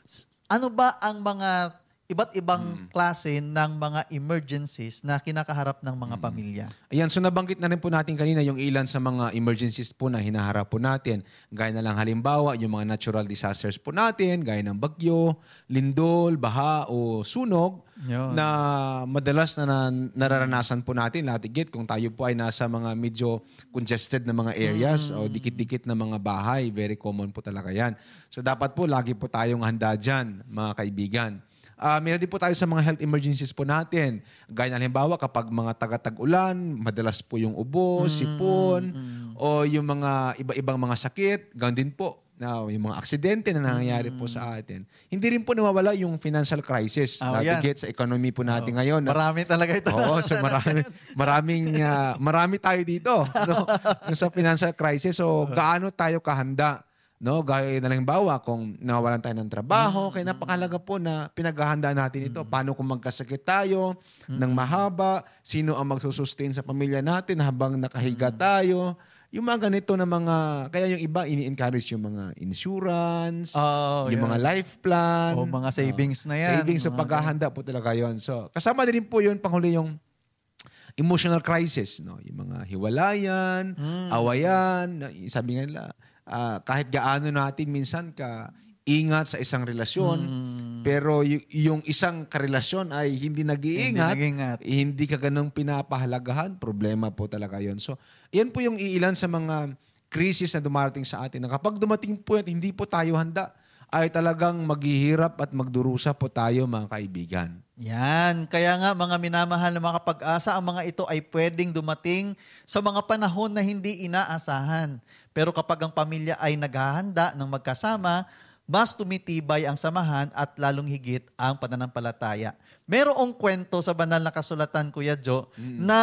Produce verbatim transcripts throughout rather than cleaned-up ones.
S- Ano ba ang mga iba't ibang Mm. klase ng mga emergencies na kinakaharap ng mga pamilya? Ayan, so nabanggit na rin po natin kanina yung ilan sa mga emergencies po na hinaharap po natin. Gaya na lang halimbawa, yung mga natural disasters po natin, gaya ng bagyo, lindol, baha o sunog, Yun. na madalas na, na nararanasan po natin, lahat kung tayo po ay nasa mga medyo congested na mga areas o dikit-dikit na mga bahay. Very common po talaga yan. So dapat po lagi po tayong handa dyan, mga kaibigan. Uh, meron din po tayo sa mga health emergencies po natin. Gaya na halimbawa, kapag mga taga-tag-ulan, madalas po yung ubo, sipon, o yung mga iba-ibang mga sakit, ganoon din po. Now, yung mga aksidente na nangyayari po sa atin. Hindi rin po nawawala yung financial crisis. Oh, na yan. bigit sa economy po natin Oh, ngayon. Marami talaga ito. Oo, so marami, maraming, uh, marami tayo dito. No? Yung sa financial crisis. So, gaano tayo kahanda? No, gaya na lang bawa kung nawawalan tayo ng trabaho, kaya napakalaga po na pinaghahandaan natin ito. Paano kung magkasakit tayo ng mahaba, sino ang magsusustain sa pamilya natin habang nakahiga tayo. Yung mga ganito na mga, kaya yung iba ini-encourage yung mga insurance, Oh, yung yun. mga life plan. O mga savings na yan. Savings, so Mga paghahanda po talaga yun. So, kasama din po yun, panghuli yung emotional crisis, no? Yung mga hiwalayan, awayan, sabi nga nila, uh, kahit gaano natin minsan ka ingat sa isang relasyon, pero y- yung isang karelasyon ay hindi nag-iingat, Hindi nag-iingat. hindi ka ganun pinapahalagahan, problema po talaga yun. So, yan po yung iilan sa mga krisis na dumarating sa atin. Na kapag dumating po at hindi po tayo handa, ay talagang maghihirap at magdurusa po tayo, mga kaibigan. Yan. Kaya nga, mga minamahal na mga kapag-asa, ang mga ito ay pwedeng dumating sa mga panahon na hindi inaasahan. Pero kapag ang pamilya ay naghahanda ng magkasama, mas tumitibay ang samahan at lalong higit ang pananampalataya. Merong kwento sa banal na kasulatan, Kuya Jo,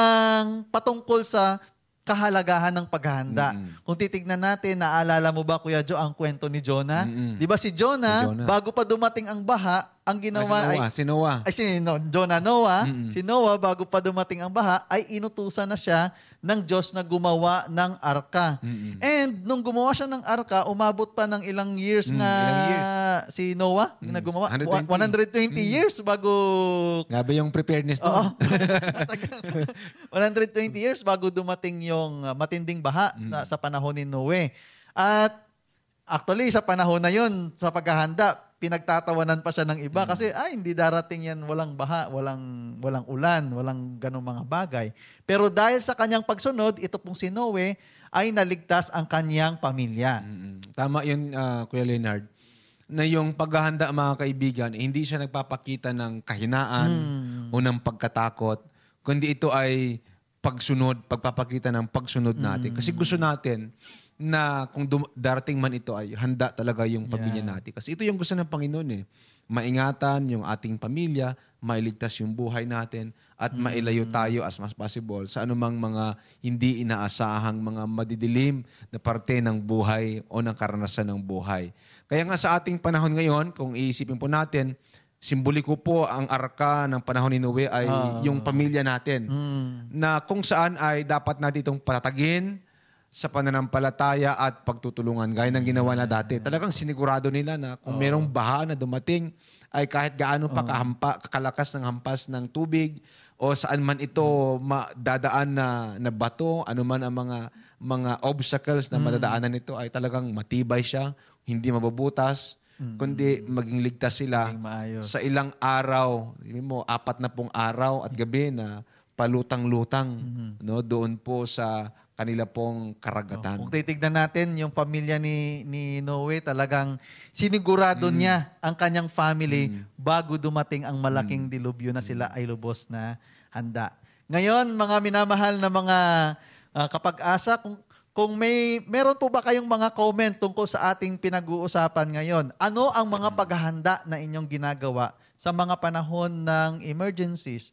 ng patungkol sa kahalagahan ng paghahanda. Mm-mm. Kung titignan natin, naalala mo ba, Kuya Jo, ang kwento ni Jonah? Mm-mm. Di ba si Jonah, Si Jonah. bago pa dumating ang baha, ang ginawa ay... si Noah. Ay, si no, Jonah Noah, Mm-mm. si Noah, bago pa dumating ang baha, ay inutusan na siya ng Diyos na gumawa ng arka. Mm-mm. And nung gumawa siya ng arka, umabot pa ng ilang years Mm, nga ilang years. si Noah, Mm, na gumawa. one hundred twenty. one hundred twenty years bago... Grabe yung preparedness Oo. doon. one hundred twenty years bago dumating yung uh, matinding baha na, sa panahon ni Noe. At actually, sa panahon na yun, sa paghahanda, pinagtatawanan pa siya ng iba kasi ay hindi darating yan, walang baha, walang walang ulan, walang ganong mga bagay. Pero dahil sa kanyang pagsunod, ito pong si Noe ay naligtas ang kanyang pamilya. Mm-mm. Tama yun, ah, Kuya Leonard, na yung paghahanda, mga kaibigan, eh, hindi siya nagpapakita ng kahinaan o ng pagkatakot, kundi ito ay pagsunod, pagpapakita ng pagsunod natin. Kasi gusto natin na kung dum- darating man ito ay handa talaga yung pamilya Yeah. natin. Kasi ito yung gusto ng Panginoon eh. Maingatan yung ating pamilya, mailigtas yung buhay natin, at mailayo tayo as much possible sa anumang mga hindi inaasahang mga madidilim na parte ng buhay o ng karanasan ng buhay. Kaya nga sa ating panahon ngayon, kung iisipin po natin, simboliko po ang arka ng panahon ni Noe ay Ah. yung pamilya natin. Mm. Na kung saan ay dapat natin itong patatagin sa pananampalataya at pagtutulungan gaya ng ginawa na dati. Talagang sinigurado nila na kung merong baha na dumating ay kahit gaano pa kahampa, kakalakas ng hampas ng tubig o saan man ito dadaan na, na bato, ano man ang mga mga obstacles na madadaanan nito ay talagang matibay siya, hindi mabubutas, kundi maging ligtas sila Maging maayos. sa ilang araw. Hindi mo, apat na pong araw at gabi na palutang-lutang no, doon po sa kanila pong karagatan. Kung titignan natin, yung pamilya ni, ni Noe, talagang sinigurado niya ang kanyang family bago dumating ang malaking dilubyo na sila ay lubos na handa. Ngayon, mga minamahal na mga ah, kapag-asa, kung, kung may meron po ba kayong mga comment tungkol sa ating pinag-uusapan ngayon? Ano ang mga paghahanda na inyong ginagawa sa mga panahon ng emergencies?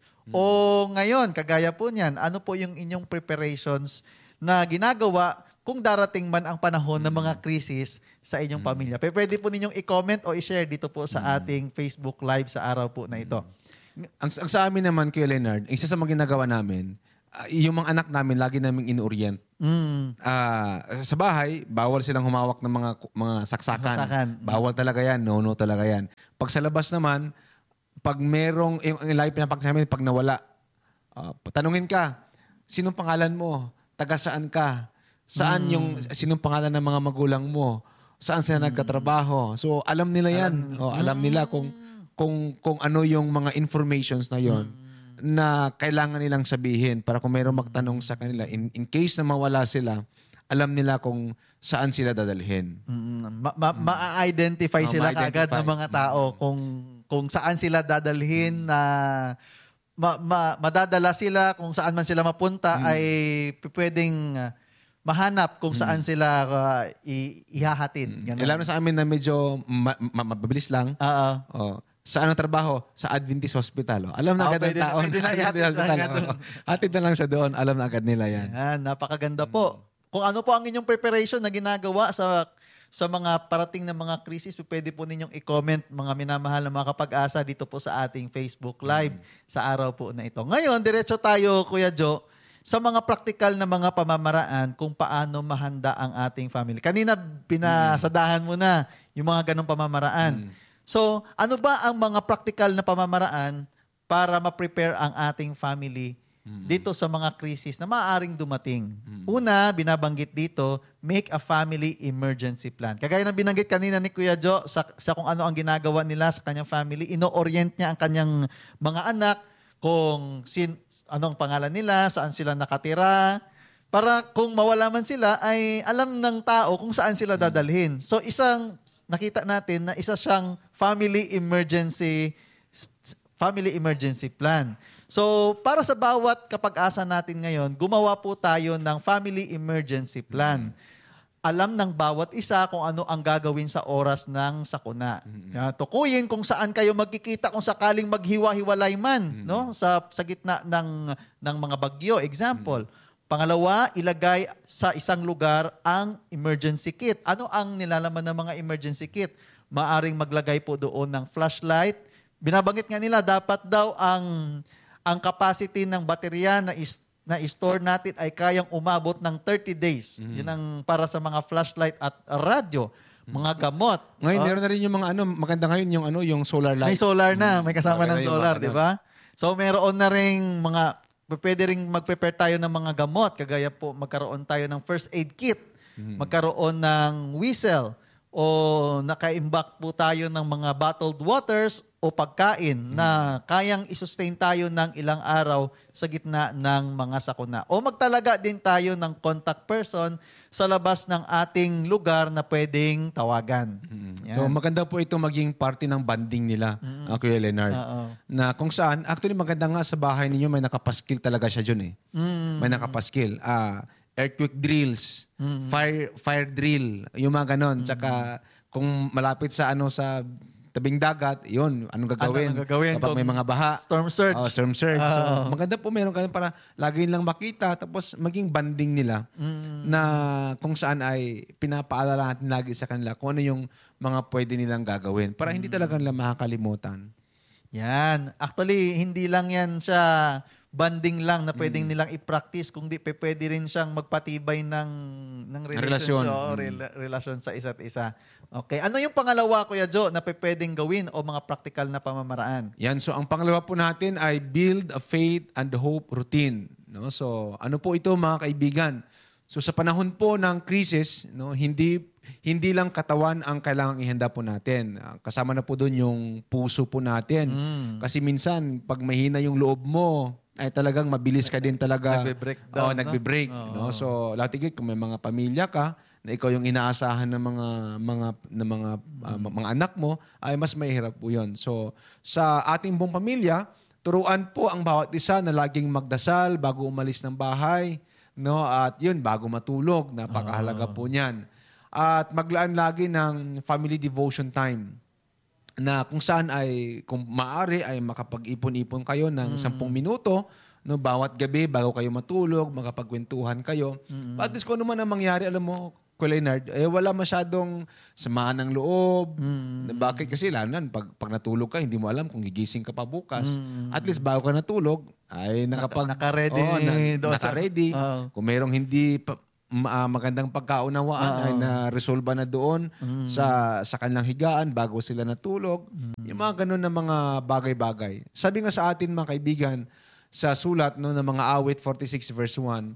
O ngayon, kagaya po niyan, ano po yung inyong preparations na ginagawa kung darating man ang panahon ng mga krisis sa inyong pamilya? P- Pwede po ninyong i-comment o i-share dito po sa ating Facebook Live sa araw po na ito. Ang, ang sa amin naman, Kuya Leonard, isa sa mga ginagawa namin, uh, yung mga anak namin, lagi naming in-orient. Mm. Uh, sa bahay, bawal silang humawak ng mga mga saksakan. Saksakan. Bawal talaga yan. No, no talaga yan. Pag sa labas naman, pag merong, yung, yung lagi pinapakita sa amin, pag nawala, uh, tanungin ka, sinong pangalan mo? Taga saan ka? Saan mm. yung, sinong pangalan ng mga magulang mo? Saan sila mm. nagkatrabaho? So, alam nila yan. Alam, o, alam nila kung, kung, kung ano yung mga informations na yon mm. na kailangan nilang sabihin para kung mayroong magtanong sa kanila, in, in case na mawala sila, alam nila kung saan sila dadalhin. Mm, ma- ma- ma-identify oh, sila kaagad ng mga tao kung kung saan sila dadalhin na ma- ma- madadala sila, kung saan man sila mapunta mm. ay pwedeng uh, mahanap kung saan mm. sila uh, i- ihahatid. Mm. Alam na sa amin na medyo ma- ma- mabilis lang. Oo. Oh. Sa anong trabaho? Sa Adventist Hospital. Oh. Alam na oh, agad ng tao. Pwede na ihatid na hatid na lang siya doon. Alam na agad nila yan. Yan, napakaganda mm. po. Kung ano po ang inyong preparation na ginagawa sa sa mga parating na mga krisis, pwede po ninyong i-comment, mga minamahal na mga kapag-asa, dito po sa ating Facebook Live mm. sa araw po na ito. Ngayon, diretso tayo, Kuya Joe, sa mga praktikal na mga pamamaraan kung paano mahanda ang ating family. Kanina, pinasadahan mo na yung mga ganong pamamaraan. Mm. So, ano ba ang mga praktikal na pamamaraan para ma-prepare ang ating family dito sa mga krisis na maaaring dumating? Mm-hmm. Una, binabanggit dito, make a family emergency plan. Kagaya ng binanggit kanina ni Kuya Joe sa, sa kung ano ang ginagawa nila sa kanyang family, ino-orient niya ang kanyang mga anak kung sin, anong pangalan nila, saan sila nakatira, para kung mawala man sila ay alam ng tao kung saan sila dadalhin. So isang, nakita natin na isa siyang family emergency family emergency plan. So, para sa bawat kapag-asa natin ngayon, gumawa po tayo ng family emergency plan. Mm-hmm. Alam ng bawat isa kung ano ang gagawin sa oras ng sakuna. Mm-hmm. Uh, tukuyin kung saan kayo magkikita kung sakaling maghiwa-hiwalay man, mm-hmm. no? Sa sa gitna ng ng mga bagyo, example. Mm-hmm. Pangalawa, ilagay sa isang lugar ang emergency kit. Ano ang nilalaman ng mga emergency kit? Maaring maglagay po doon ng flashlight. Binabanggit nga nila, dapat daw ang ang capacity ng baterya na is, na store natin ay kayang umabot ng thirty days. Mm-hmm. Yun ang para sa mga flashlight at radyo, mga gamot. Ngayon, oh. meron na rin yung mga ano, maganda ngayon yung ano, yung solar lights. May solar na, may kasama mm-hmm. ng solar, di ba? So meron na ring mga, pwede ring mag-prepare tayo ng mga gamot, kagaya po magkaroon tayo ng first aid kit, mm-hmm. magkaroon ng whistle, o nakaimbak po tayo ng mga bottled waters o pagkain hmm. na kayang isustain tayo ng ilang araw sa gitna ng mga sakuna. O magtalaga din tayo ng contact person sa labas ng ating lugar na pwedeng tawagan. Hmm. So maganda po ito maging parte ng banding nila, hmm. uh, Kuya Leonard. Uh-oh. Na kung saan, actually maganda nga sa bahay ninyo may nakapaskil talaga siya dyan eh. Hmm. May nakapaskil. Ah, uh, earthquake drills, mm-hmm. fire fire drill, yung mga ganon. Mm-hmm. Tsaka kung malapit sa ano sa tabing dagat, yun, anong gagawin? Ano gagawin? Kapag may mga baha. Storm surge. Oh, storm surge. Oh. So, maganda po meron ka para lagi nilang makita tapos maging banding nila mm-hmm. na kung saan ay pinapaalala natin lagi sa kanila kung ano yung mga pwede nilang gagawin para mm-hmm. hindi talaga nila makakalimutan. Yan. Actually, hindi lang yan siya banding lang na pwedeng mm. nilang i-practice, kung di pwede rin siyang magpatibay ng ng relasyon o mm. rela- relasyon sa isa't isa. Okay. Ano yung pangalawa, Kuya Joe, na pwedeng gawin o mga practical na pamamaraan? Yan. So, ang pangalawa po natin ay build a faith and hope routine. No? So, ano po ito, mga kaibigan? So, sa panahon po ng crisis, no, hindi hindi lang katawan ang kailangang ihanda po natin. Kasama na po doon yung puso po natin. Mm. Kasi minsan, pag mahina yung loob mo, ay talagang mabilis ka din talaga. Nagbe-breakdown. Oh, nagbe-break. No? No? So, lahat kung may mga pamilya ka, na ikaw yung inaasahan ng mga mga ng mga uh, mga anak mo, ay mas mahirap po 'yon. So, sa ating buong pamilya, turuan po ang bawat isa na laging magdasal bago umalis ng bahay, no? At 'yun, bago matulog, napakahalaga oh. po niyan. At maglaan lagi ng family devotion time na kung saan ay, kung maaari, ay makapag-ipon-ipon kayo ng mm. sampung minuto, no, bawat gabi, bago kayo matulog, makapagkwentuhan kayo. Mm. At least kung ano man ang mangyari, alam mo, Kuya Leonard, eh wala masyadong samaan ng loob. Mm. Bakit? Kasi lalo na, pag, pag natulog ka, hindi mo alam kung gigising ka pa bukas. Mm. At least bago ka natulog, ay nakapag... Naka-ready Oo, na, doon sa- naka-ready. Oo. Kung mayroong hindi pa, ma- ah, magandang pagkaunawaan, Oo. ay na-resolve na doon Mm. sa sa kanilang higaan bago sila natulog. Yung mga ganun na mga bagay-bagay. Sabi nga sa atin, mga kaibigan, sa sulat no, ng mga awit forty-six verse one,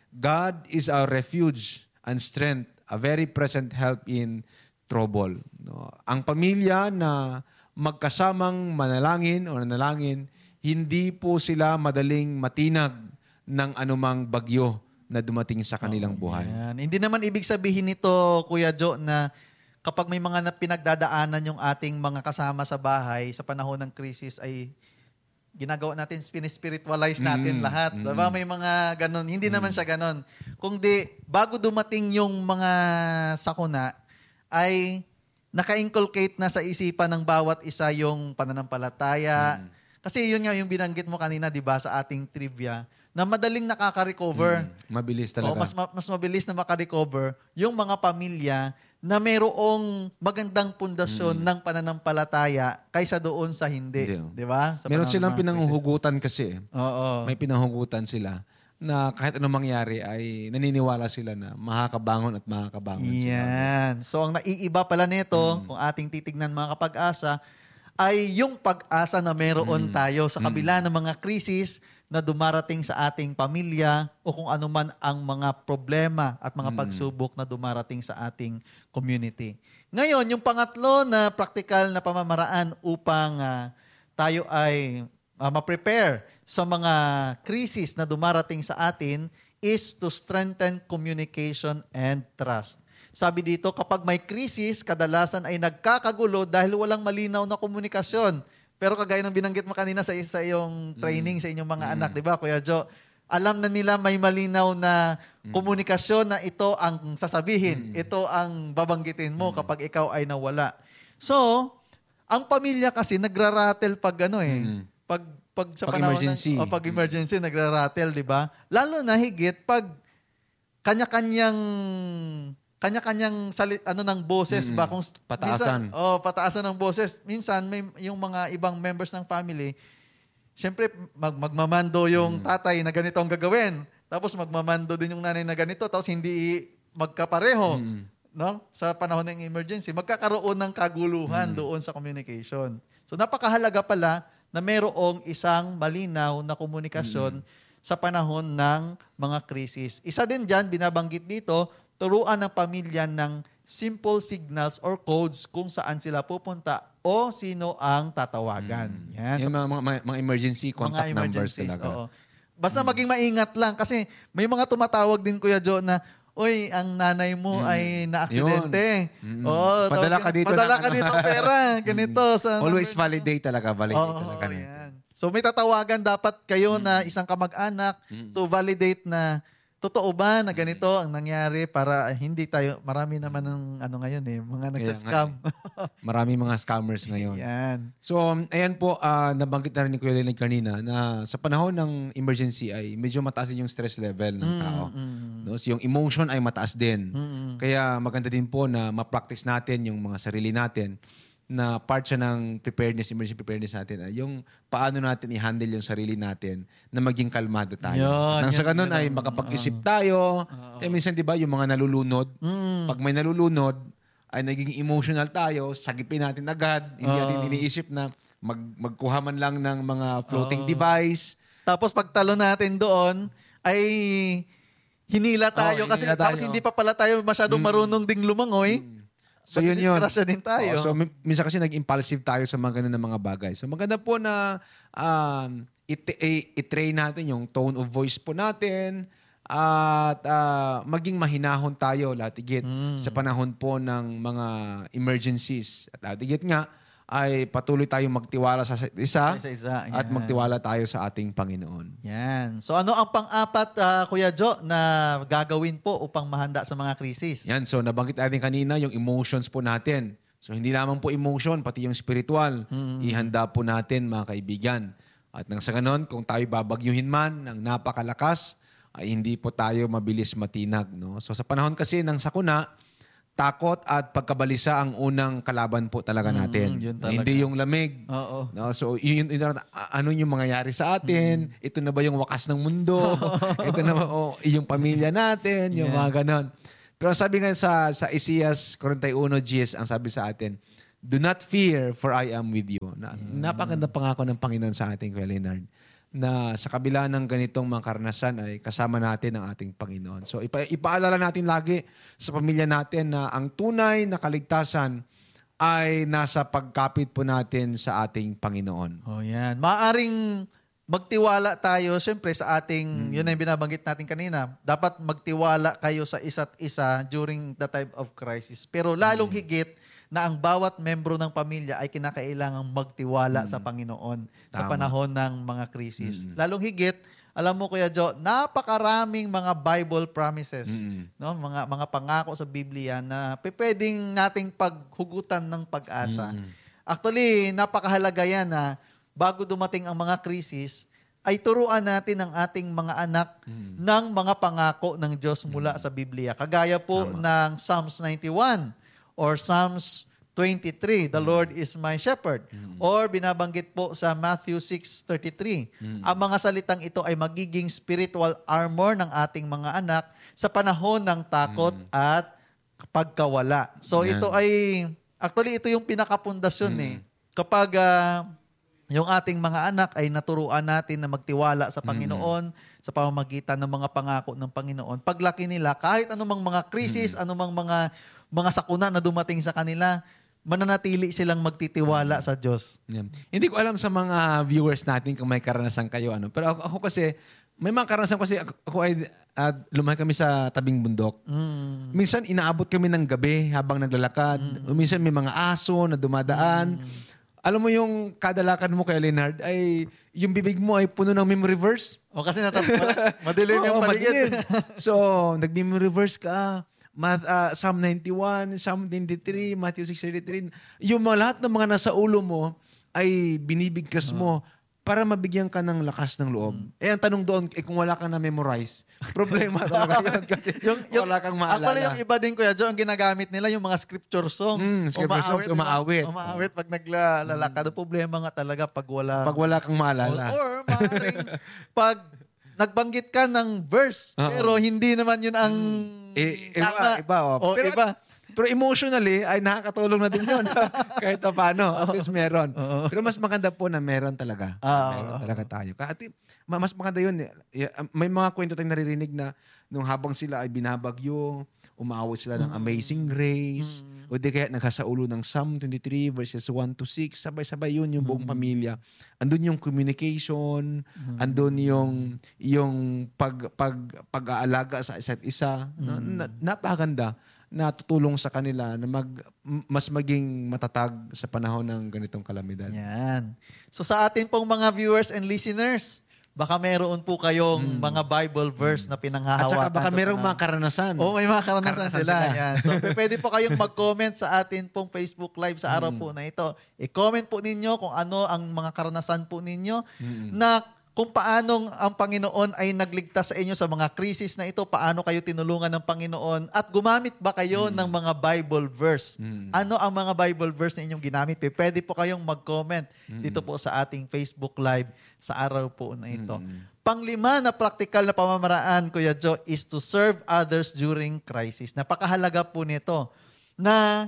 God is our refuge and strength, a very present help in trouble. No? Ang pamilya na magkasamang manalangin o nanalangin, hindi po sila madaling matinag ng anumang bagyo na dumating sa kanilang buhay. Yan. Hindi naman ibig sabihin nito, Kuya Jo, na kapag may mga na- pinagdadaanan yung ating mga kasama sa bahay sa panahon ng krisis ay ginagawa natin, spiritualize natin Mm, lahat. mm. Diba? May mga ganun. Hindi naman siya ganun. Kung di, bago dumating yung mga sakuna, ay naka-inculcate na sa isipan ng bawat isa yung pananampalataya. Mm. Kasi yun nga yung binanggit mo kanina, di ba, sa ating trivia, na madaling nakaka-recover. Mm, mabilis O, talaga. mas, ma- mas mabilis na maka-recover yung mga pamilya na mayroong magandang pundasyon ng pananampalataya kaysa doon sa hindi. Hindi, oh. Di ba? Sa Meron panahon ng silang mga pinanghuhugutan kasi. crisis. Oo. May pinanghugutan sila na kahit anong mangyari ay naniniwala sila na makakabangon at makakabangon sila. Yan. So, ang naiiba pala nito, Mm. kung ating titignan mga kapag-asa, ay yung pag-asa na meron Mm. tayo sa kabila ng mga krisis na dumarating sa ating pamilya o kung ano man ang mga problema at mga Mm. pagsubok na dumarating sa ating community. Ngayon, yung pangatlo na practical na pamamaraan upang ah, tayo ay ah, ma-prepare sa mga krisis na dumarating sa atin is to strengthen communication and trust. Sabi dito, kapag may krisis, kadalasan ay nagkakagulo dahil walang malinaw na komunikasyon. Pero kagaya ng binanggit mo kanina sa isa yung training sa inyong mga anak, di ba, Kuya Jo? Alam na nila may malinaw na komunikasyon na ito ang sasabihin, ito ang babanggitin mo kapag ikaw ay nawala. So, ang pamilya kasi nagraratel pag ano eh, Mm. pag pag sa Pag panahon emergency. ng, o pag emergency nagraratel, di ba? Lalo na higit pag kanya-kanyang kanya-kanyang sali, ano ng boses Mm-mm. ba kung Pataasan. minsan, oh, pataasan ng boses. Minsan may yung mga ibang members ng family, syempre mag, magmamando yung tatay na ganito ang gagawin. Tapos magmamando din yung nanay na ganito, tapos hindi magkapareho. Mm. No? Sa panahon ng emergency, magkakaroon ng kaguluhan doon sa communication. So napakahalaga pala na mayroong isang malinaw na komunikasyon sa panahon ng mga krisis. Isa din dyan, binabanggit dito, turuan ng pamilya ng simple signals or codes kung saan sila pupunta o sino ang tatawagan. Yan. Yung mga, mga, mga emergency contact Mga numbers emergencies, talaga. oo. Basta maging maingat lang kasi may mga tumatawag din, Kuya Jo, na Uy, ang nanay mo Mm. ay na-aksidente. Mm. Oo, Padala tapos ka dito Padala ng ka ano. dito ng pera. Ganito. Sa Always number- validate talaga. Validate Oo, talaga nito. yan. So may tatawagan dapat kayo na isang kamag-anak to validate na totoo ba na ganito ang nangyari para hindi tayo, marami naman ng ano ngayon eh, mga Kaya nagsascam. Maraming mga scammers ngayon. Yan. So, um, ayan po, ah, nabanggit na rin ni Kuya Leonard kanina na sa panahon ng emergency ay medyo mataas din yung stress level ng tao. Mm, No? So, yung emotion ay mataas din. mm, Kaya maganda din po na ma-practice natin yung mga sarili natin na part siya ng preparedness, emergency preparedness natin, ay yung paano natin i-handle yung sarili natin na maging kalmado tayo. Yun, Nang sa yun, ganun yun ay ang- makapag-isip tayo. Eh, minsan, di ba, yung mga nalulunod, mm. pag may nalulunod, ay naging emotional tayo, sagipin natin agad, hindi Oo. natin iniisip na mag, magkuha man lang ng mga floating Oo. device. Tapos pagtalo natin doon ay hinila tayo Oo, kasi hinila tapos tayo. hindi pa pala tayo masyadong marunong ding lumangoy. So, yun yun. Madidisgrasya din tayo. Oo, so, min- minsan kasi nag-impulsive tayo sa mga ganun na mga bagay. So, maganda po na um, it- i- i-train natin yung tone of voice po natin at ah, maging mahinahon tayo latigit Mm. sa panahon po ng mga emergencies. At latigit nga ay patuloy tayong magtiwala sa isa't isa Isa-isa. at Yan. magtiwala tayo sa ating Panginoon. Yan. So ano ang pang-apat, ah, Kuya Jo, na gagawin po upang mahanda sa mga krisis? Yan, so nabanggit natin kanina yung emotions po natin. So hindi lamang po emotion, pati yung spiritual. Mm. Ihanda po natin mga kaibigan. At nang sa ganon, kung tayo babagyuhin man ng napakalakas ay hindi po tayo mabilis matinag. No? So sa panahon kasi ng sakuna, takot at pagkabalisa ang unang kalaban po talaga natin. Mm, yun talaga. Hindi yung lamig. Oo. No? So yun, yun, yun, ano yung mangyayari sa atin? Mm. Ito na ba yung wakas ng mundo? Ito na ba oh, yung pamilya natin? Yung Yeah. mga ganon. Pero sabi nga sa, sa Isias forty-one G S, ang sabi sa atin, do not fear, for I am with you. Na, Mm. Napakaganda pangako ng Panginoon sa ating, Kuya Leonard, na sa kabila ng ganitong mga karanasan ay kasama natin ang ating Panginoon. So ipa- ipaalala natin lagi sa pamilya natin na ang tunay na kaligtasan ay nasa pagkapit po natin sa ating Panginoon. Oh, yan. Maaring magtiwala tayo, siyempre, sa ating, Mm. yun na yung binabanggit natin kanina, dapat magtiwala kayo sa isa't isa during the time of crisis. Pero lalong higit na ang bawat membro ng pamilya ay kinakailangang magtiwala sa Panginoon sa Tama. panahon ng mga krisis. Mm. Lalong higit, alam mo Kuya Joe, napakaraming mga Bible promises, Mm. no? Mga mga pangako sa Biblia na pe- pwedeng nating paghugutan ng pag-asa. Mm. Actually, napakahalaga yan na bago dumating ang mga krisis, ay turuan natin ang ating mga anak Mm. ng mga pangako ng Diyos mula sa Biblia. Kagaya po Tama. ng Psalms ninety-one or Psalms twenty-three, the Lord is my shepherd. Or binabanggit po sa Matthew six thirty-three. Ang mga salitang ito ay magiging spiritual armor ng ating mga anak sa panahon ng takot at pagkawala. So Yan. ito ay, actually ito yung pinakapundasyon eh. Kapag ah, yung ating mga anak ay naturuan natin na magtiwala sa Panginoon sa pamamagitan ng mga pangako ng Panginoon. Paglaki nila, kahit anumang mga krisis, anumang mga mga sakuna na dumating sa kanila, mananatili silang magtitiwala sa Diyos. Yeah. Hindi ko alam sa mga viewers natin kung may karanasan kayo. Ano. Pero ako, ako kasi, may mga karanasan kasi ako, ako ay uh, lumaki kami sa tabing bundok. Mm. Minsan inaabot kami ng gabi habang naglalakad. O minsan may mga aso na dumadaan. Alam mo yung kada lakad mo kay Leonard ay yung bibig mo ay puno ng memory verse. O kasi natapos, madilim yung Oo, paligid. madilim. So, nag-memory verse ka. Math, uh, Psalm ninety-one, Psalm twenty-three, Matthew six thirty-three. Yung mga lahat ng mga nasa ulo mo ay binibigkas mo para mabigyan ka ng lakas ng loob. Eh, ang tanong doon, eh, kung wala kang na-memorize, problema talaga yun kasi yung, yung, wala kang maalala. Actually, yung iba din, Kuya Joe, ang ginagamit nila yung mga scripture song. Mm, scripture songs, di ba? umaawit. Umaawit pag naglalakad. Problema nga talaga pag wala. Pag wala kang maalala. Or, maaaring pag nagbanggit ka ng verse, Oo. pero hindi naman yun ang Eh, iba, tama. iba. Oh. O, pero, iba. pero emotionally, ay nakakatulong na din yun. Kahit pa paano, at least meron. Oo. Pero mas maganda po na meron talaga. Ah, meron oo. talaga tayo. Kahit, ma- mas maganda yun. eh. May mga kwento tayong naririnig na nung habang sila ay binabagyo, umaawit sila ng Amazing Grace, o di kaya naghasaulo ng Psalm twenty-three verses one to six, sabay-sabay yun yung buong pamilya. Andun yung communication, andun yung yung pag pag pag-aalaga sa isa't isa. No? Na, napakaganda na tutulong sa kanila na mag m- mas maging matatag sa panahon ng ganitong kalamidad. Yan. So sa atin pong mga viewers and listeners, baka meron po kayong mga Bible verse na At pinanghahawakan. saka baka sa merong panahon. mga karanasan. Oo, may mga karanasan Karanasan sila. sila. Yan. So, p- pwede po kayong mag-comment sa atin pong Facebook Live sa araw po na ito. I-comment po ninyo kung ano ang mga karanasan po ninyo na kung paanong ang Panginoon ay nagligtas sa inyo sa mga krisis na ito, paano kayo tinulungan ng Panginoon, at gumamit ba kayo ng mga Bible verse? Ano ang mga Bible verse na inyong ginamit? P- Pwede po kayong mag-comment dito po sa ating Facebook Live sa araw po na ito. Panglima na practical na pamamaraan, Kuya Joe, is to serve others during crisis. Napakahalaga po nito na,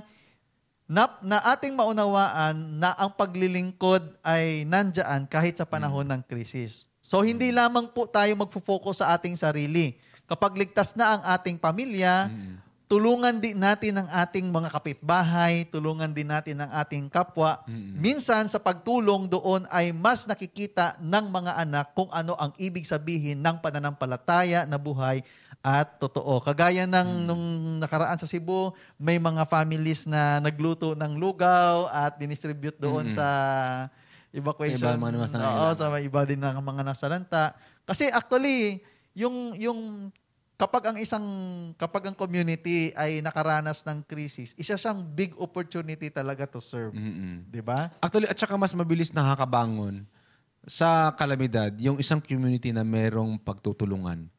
na, na ating maunawaan na ang paglilingkod ay nandyan kahit sa panahon ng krisis. So, hindi lamang po tayo magfo-focus sa ating sarili. Kapag ligtas na ang ating pamilya, tulungan din natin ang ating mga kapitbahay, tulungan din natin ang ating kapwa. Minsan sa pagtulong doon ay mas nakikita ng mga anak kung ano ang ibig sabihin ng pananampalataya na buhay at totoo. Kagaya ng nung nakaraan sa Cebu, may mga families na nagluto ng lugaw at dinistribute doon sa evacuation. Sa iba, mga mas Oo, nangailangan. sa iba din ng mga nasalanta. Kasi actually, yung yung kapag ang isang kapag ang community ay nakaranas ng crisis, isa siyang big opportunity talaga to serve, Mm-mm. 'di ba? Actually, at saka mas mabilis nakakabangon sa kalamidad, yung isang community na merong pagtutulungan.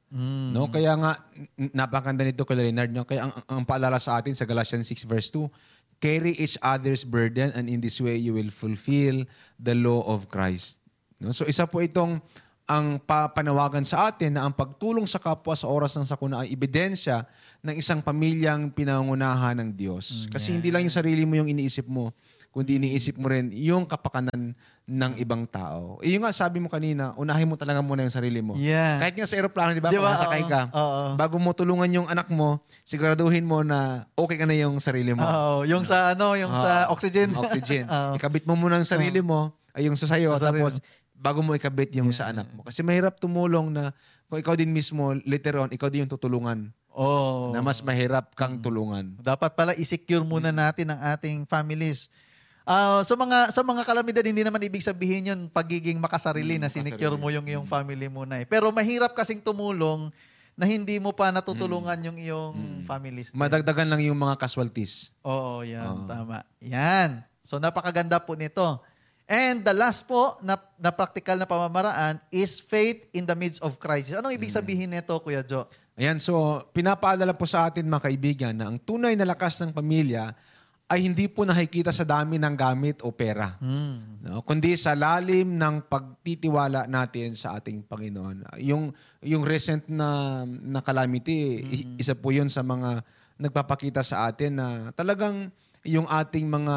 Mm. No? Kaya nga, n- napakaganda nito kay Leonard. No? Kaya ang, ang, ang paalala sa atin sa Galatians six verse two, carry each other's burden and in this way you will fulfill the law of Christ. No? So isa po itong ang papanawagan sa atin na ang pagtulong sa kapwa sa oras ng sakuna ay ebidensya ng isang pamilyang pinangunahan ng Diyos. Kasi hindi lang yung sarili mo yung iniisip mo, kundi iniisip mo rin yung kapakanan ng ibang tao. Eh, yung nga sabi mo kanina, unahin mo talaga muna yung sarili mo. Yeah. Kahit nga sa aeroplano, di ba? Di ba? Pag nasakay ka, Oo. Oo. bago mo tulungan yung anak mo, siguraduhin mo na okay ka na yung sarili mo. Oo, yung sa ano, yung sa Oo. oxygen. Oxygen. Oo. Ikabit mo muna ang sarili mo, ay yung sa sayo, Sa sarili. tapos bago mo ikabit yung sa anak mo. Kasi mahirap tumulong na kung ikaw din mismo, later on, ikaw din yung tutulungan. Oh. Na mas mahirap kang tulungan. Dapat pala i-secure muna natin ang ating families. Ah, sa mga sa mga kalamidad hindi naman ibig sabihin 'yun pagiging makasarili Hmm, na sinecure makasarili. mo yung iyong family muna eh. Pero mahirap kasing tumulong na hindi mo pa natutulungan yung iyong families. din. Madagdagan lang yung mga casualties. Oo, yan. Oo. Tama. Yan. So, napakaganda po nito. And the last po na, na practical na pamamaraan is faith in the midst of crisis. Anong ibig sabihin nito, Kuya Jo? Ayan, so pinapaalala po sa atin mga kaibigan na ang tunay na lakas ng pamilya ay hindi po nakikita sa dami ng gamit o pera. Hmm. No? Kundi sa lalim ng pagtitiwala natin sa ating Panginoon. Yung yung recent na na calamity, i- isa po 'yun sa mga nagpapakita sa atin na talagang yung ating mga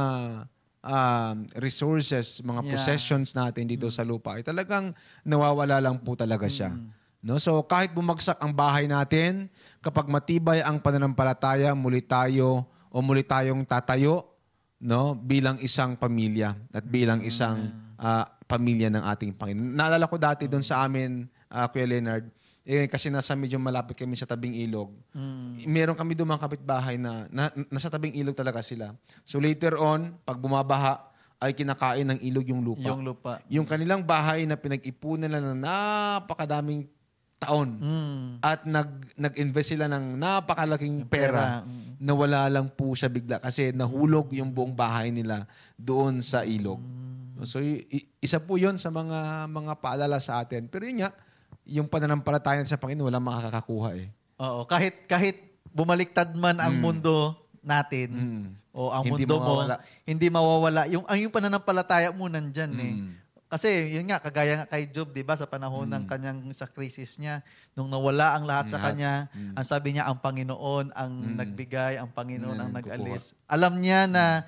um, resources, mga Yeah. possessions natin dito sa lupa ay talagang nawawala lang po talaga siya. No? So kahit bumagsak ang bahay natin, kapag matibay ang pananampalataya, muli tayo o muli tayong tatayo, no, bilang isang pamilya at bilang isang ah, pamilya ng ating Panginoon. Naalala ko dati doon sa amin, ah, Kuya Leonard, eh, kasi nasa medyo malapit kami sa tabing ilog. Mm. Meron kami doon mga kapitbahay na, na nasa tabing ilog talaga sila. So later on, pag bumabaha, ay kinakain ng ilog yung lupa. Yung lupa. Yung kanilang bahay na pinag-ipunan nila ng napakadaming taon Mm. at nag nag-invest sila ng napakalaking Pera. pera, Mm. na wala lang po siya bigla kasi nahulog yung buong bahay nila doon sa ilog. So y- y- isa po 'yon sa mga mga paalala sa atin. Pero yun nga, yung pananampalataya natin sa Panginoon walang makakakuha eh. Oo, kahit kahit bumaliktad man ang Mm. mundo natin Mm. o ang Hindi mundo mawawala. mo, hindi mawawala. Yung ang yung pananampalataya mo nandyan eh. Mm. Kasi yun nga, kagaya nga kay Job, di ba, sa panahon ng kanyang sa crisis niya, nung nawala ang lahat sa Lahat. kanya, Mm. ang sabi niya, ang Panginoon ang Mm. nagbigay, ang Panginoon Mm, ang kukuha. nag-alis. Alam niya na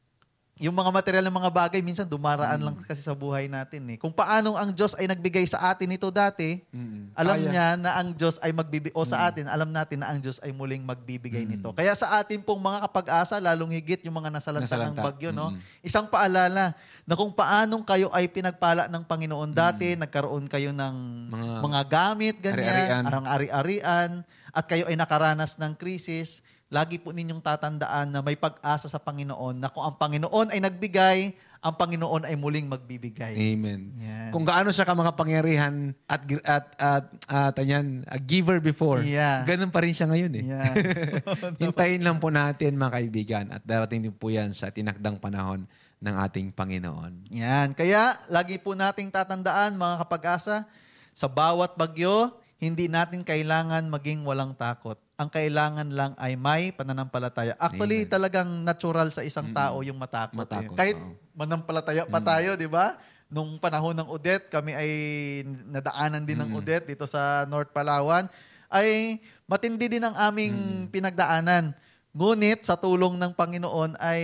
yung mga material ng mga bagay, minsan dumaraan Mm. lang kasi sa buhay natin eh. Kung paano ang Diyos ay nagbigay sa atin ito dati, Mm. alam Kaya. niya na ang Diyos ay magbibigay, o sa atin, alam natin na ang Diyos ay muling magbibigay nito. Kaya sa atin pong mga kapag-asa, lalong higit yung mga nasalanta ng Nasalanta. bagyo, no? Mm. Isang paalala na kung paanong kayo ay pinagpala ng Panginoon dati, nagkaroon kayo ng mga, Mga gamit, ganyan, ari-arian. arang ari-arian, at kayo ay nakaranas ng krisis, lagi po ninyong tatandaan na may pag-asa sa Panginoon na kung ang Panginoon ay nagbigay, ang Panginoon ay muling magbibigay. Amen. Yan. Kung gaano siya ka mga pangyarihan at gi- at at at ayan, a giver before. Yeah. Ganun pa rin siya ngayon eh. Yan. Hintayin lang po natin mga kaibigan at darating din po yan sa tinakdang panahon ng ating Panginoon. Yan. Kaya, lagi po nating tatandaan, mga kapag-asa, sa bawat bagyo, hindi natin kailangan maging walang takot. Ang kailangan lang ay may pananampalataya. Actually, Amen. talagang natural sa isang tao yung matakot. eh. Matakot, Kahit oo. manampalataya pa tayo, di ba? Nung panahon ng Odette, kami ay nadaanan din ng Odette dito sa North Palawan, ay matindi din ang aming pinagdaanan. Ngunit sa tulong ng Panginoon ay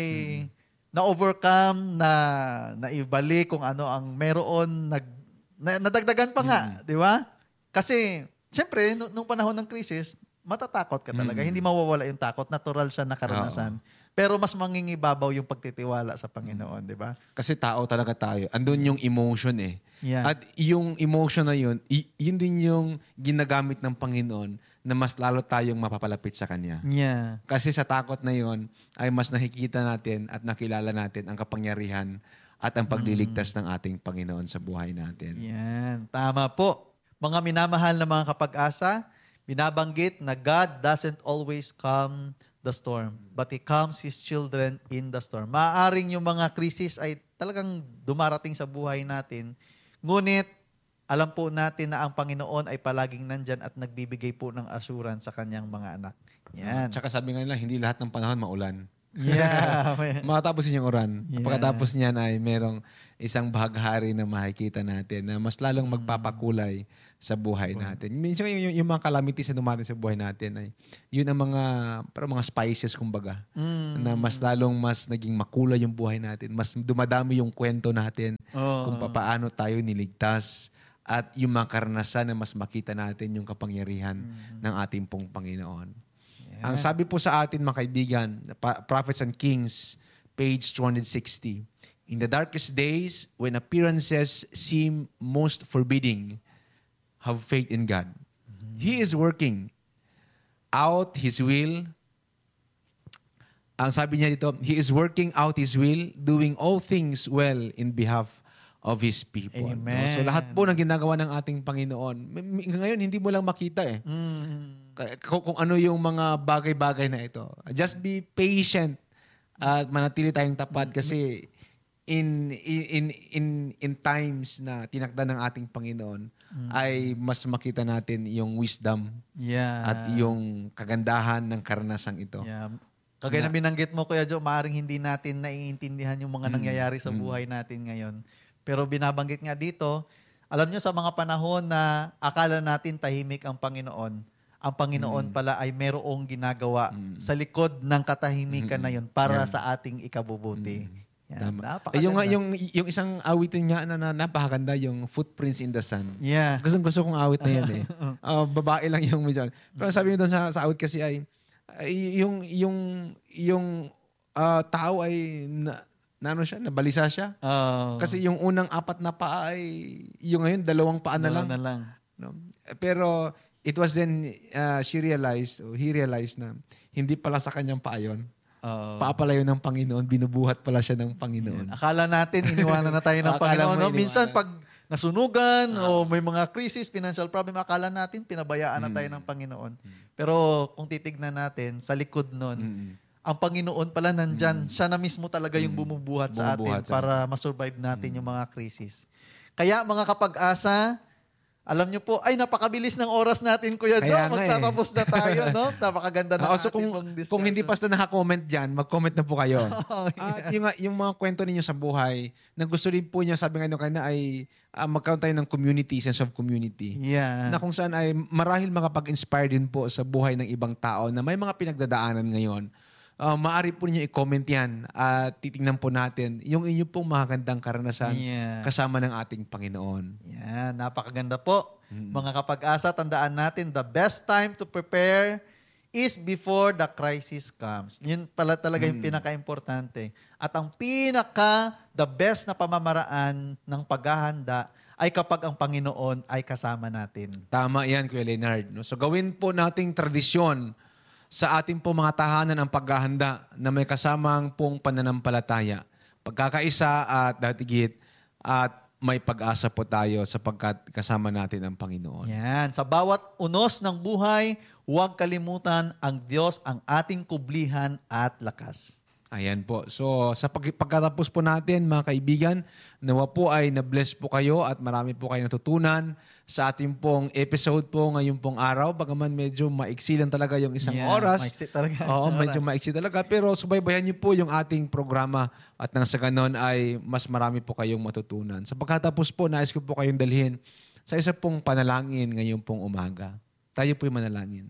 na-overcome, na naibalik kung ano ang meron, nag, na, nadagdagan pa nga, di ba? Kasi, siyempre, nung, nung panahon ng krisis, matatakot ka talaga. Mm. Hindi mawawala yung takot. Natural siya na karanasan. Pero mas mangingibabaw yung pagtitiwala sa Panginoon, di ba? Kasi tao talaga tayo. Andun yung emotion eh. Yeah. At yung emotion na yun, y- yun din yung ginagamit ng Panginoon na mas lalo tayong mapapalapit sa Kanya. Yeah. Kasi sa takot na yun, ay mas nakikita natin at nakilala natin ang kapangyarihan at ang pagliligtas ng ating Panginoon sa buhay natin. Yan. Tama po. Mga minamahal na mga kapag-asa, binabanggit na God doesn't always calm the storm, but He calms His children in the storm. Maaaring yung mga krisis ay talagang dumarating sa buhay natin, ngunit alam po natin na ang Panginoon ay palaging nandyan at nagbibigay po ng assurance sa kanyang mga anak. Yan. Tsaka sabi nga nila, hindi lahat ng panahon maulan. Yeah. Makatapos din yung uran. Yeah. Pagkatapos niyan ay merong isang bahaghari na makikita natin na mas lalong magpapakulay sa buhay natin. Minsan yung, yung mga calamities na dumating sa buhay natin ay yun ang mga parang mga spices kumbaga Mm. na mas lalong mas naging makulay yung buhay natin. Mas dumadami yung kwento natin Oh. kung paano tayo niligtas at yung mga karanasan na mas makita natin yung kapangyarihan ng ating pong Panginoon. Ang sabi po sa atin, mga kaibigan, Prophets and Kings, page two sixty, in the darkest days, when appearances seem most forbidding, have faith in God. Mm-hmm. He is working out His will. Ang sabi niya dito, He is working out His will, doing all things well in behalf of His people. Amen. No? So lahat po ng ginagawa ng ating Panginoon, ngayon hindi mo lang makita eh. Mm. Kung, kung ano yung mga bagay-bagay na ito. Just be patient at manatili tayong tapat kasi in in in in times na tinakda ng ating Panginoon mm. ay mas makita natin yung wisdom yeah. at yung kagandahan ng karanasang ito. Yeah. Kagaya na, na binanggit mo, Kuya Joe, maaaring hindi natin naiintindihan yung mga mm. nangyayari sa buhay natin ngayon. Pero binabanggit nga dito, alam nyo sa mga panahon na akala natin tahimik ang Panginoon, ang Panginoon mm. pala ay merong ginagawa mm. sa likod ng katahimikan mm. na yun para yeah. sa ating ikabubuti. Mm. Yan. Tama. Yung, yung, yung isang awitin niya na, na napakaganda, yung Footprints in the Sun. Yeah. Gusto, gusto kong awit na yan eh. uh, babae lang yung medyo. Pero sabi niyo doon sa, sa awit kasi ay, ay yung, yung, yung uh, tao ay na, na ano siya, nabalisa siya. Oh. Kasi yung unang apat na paa ay, yung ngayon, dalawang paa na lang. Na lang. No? Pero, it was then, uh, she realized, or he realized na, hindi pala sa kanyang paa yun. Oh. Paa pala yun ng Panginoon, binubuhat pala siya ng Panginoon. Yeah. Akala natin, iniwanan na tayo ng Panginoon. No? Minsan, pag nasunugan ah. o may mga crisis, financial problem, akala natin, pinabayaan hmm. na tayo ng Panginoon. Hmm. Pero, kung titignan natin, sa likod nun, hmm. ang Panginoon pala nandyan. Mm. Siya na mismo talaga yung bumubuhat sa bumubuhat atin sa para masurvive natin mm. yung mga krisis. Kaya mga kapag-asa, alam nyo po, ay napakabilis ng oras natin, Kuya Joe. Magtatapos eh. na tayo, no? Napakaganda na so kung, kung hindi pa na naka-comment dyan, mag-comment na po kayo. oh, yeah. At yung, yung mga kwento ninyo sa buhay, na gusto rin po niya, sabi nga nyo kanina, ay uh, magkaroon tayo ng community, sense of community. Yeah. Na kung saan ay marahil makapag-inspire din po sa buhay ng ibang tao na may mga pinagdadaanan ngayon. Uh, maaari po ninyo i-comment yan at titingnan po natin yung inyo pong magandang karanasan yeah. kasama ng ating Panginoon. Yan, napakaganda po. Mm-hmm. Mga kapag-asa, tandaan natin, the best time to prepare is before the crisis comes. Yun pala talaga yung mm-hmm. pinaka-importante. At ang pinaka, the best na pamamaraan ng paghahanda ay kapag ang Panginoon ay kasama natin. Tama yan, Kuya Leonard. No? So gawin po nating tradisyon sa ating pong mga tahanan ang paghahanda na may kasamang pong pananampalataya, pagkakaisa at datigit at may pag-asa po tayo sapagkat kasama natin ang Panginoon. Yan. Sa bawat unos ng buhay, huwag kalimutan ang Diyos ang ating kublihan at lakas. Ayan po. So, sa pag- pagkatapos po natin, mga kaibigan, nawa po ay na-bless po kayo at marami po kayo natutunan sa ating pong episode po ngayong pong araw. Bagaman medyo maiksi lang talaga yung isang yeah, oras. Maiksi talaga. Oo, oras. medyo maiksi talaga. Pero subaybayan niyo po yung ating programa at nang sa ganon ay mas marami po kayong matutunan. Sa pagkatapos po, nais ko po kayong dalhin sa isa pong panalangin ngayong pong umaga. Tayo po'y manalangin.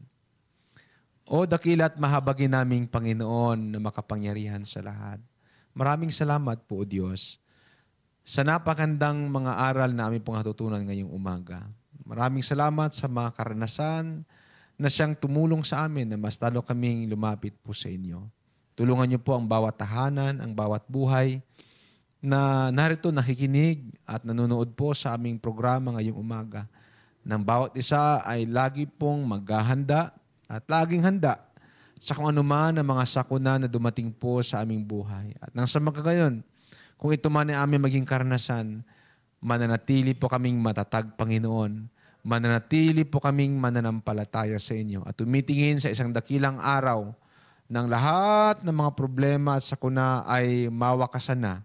O dakilat mahabagin naming Panginoon na makapangyarihan sa lahat. Maraming salamat po, O Diyos, sa napakandang mga aral na aming pong natutunan ngayong umaga. Maraming salamat sa mga karanasan na siyang tumulong sa amin na mas lalo kaming lumapit po sa inyo. Tulungan niyo po ang bawat tahanan, ang bawat buhay na narito nakikinig at nanonood po sa aming programa ngayong umaga. Nang bawat isa ay lagi pong maghahanda at laging handa sa kung ano man ang mga sakuna na dumating po sa aming buhay. At nang sa magkagayon, kung ito man ay aming maging karanasan, mananatili po kaming matatag, Panginoon. Mananatili po kaming mananampalataya sa inyo. At tumitingin sa isang dakilang araw ng lahat ng mga problema at sakuna ay mawakasan na.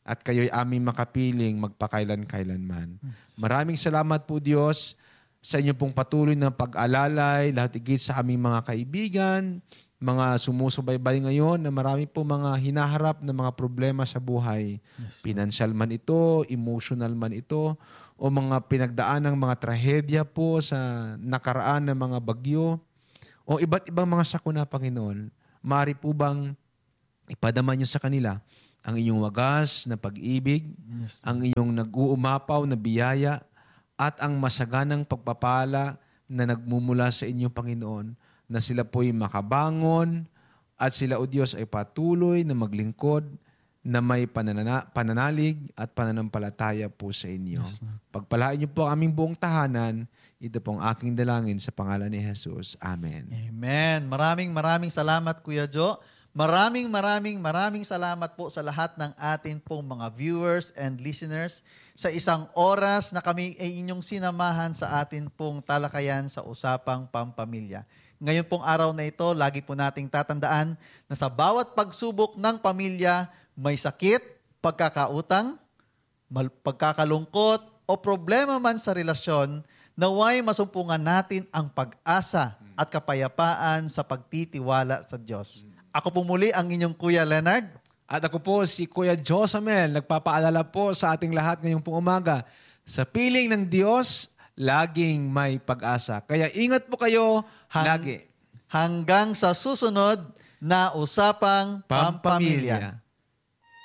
at kayo'y aming makapiling magpakailan-kailanman. Maraming salamat po, Diyos, sa inyo pong patuloy na pag-alalay, lahat higit sa aming mga kaibigan, mga sumusubaybay ngayon na marami po mga hinaharap na mga problema sa buhay. Yes, Financial man ito, emotional man ito, o mga pinagdaan ng mga trahedya po sa nakaraan ng mga bagyo, o iba't ibang mga sakuna, Panginoon. Maaari po bang ipadama niyo sa kanila ang inyong wagas na pag-ibig, yes, ang inyong nag-uumapaw na biyaya, at ang masaganang pagpapala na nagmumula sa inyo, Panginoon, na sila po'y makabangon at sila, O Diyos, ay patuloy na maglingkod na may pananana- pananalig at pananampalataya po sa inyo. Yes, pagpalain niyo po ang aming buong tahanan. Ito pong aking dalangin sa pangalan ni Jesus. Amen. Amen. Maraming maraming salamat, Kuya Jo. Maraming maraming maraming salamat po sa lahat ng atin pong mga viewers and listeners sa isang oras na kami ay inyong sinamahan sa atin pong talakayan sa Usapang Pampamilya. Ngayon pong araw na ito, lagi po nating tatandaan na sa bawat pagsubok ng pamilya, may sakit, pagkakautang, mal- pagkakalungkot o problema man sa relasyon, naway masumpungan natin ang pag-asa at kapayapaan sa pagtitiwala sa Diyos. Ako po muli ang inyong Kuya Leonard. At ako po si Kuya Josamel, nagpapaalala po sa ating lahat ngayong pong umaga, sa piling ng Diyos, laging may pag-asa. Kaya ingat po kayo Hang, lagi. Hanggang sa susunod na Usapang Pampamilya. Pampamilya.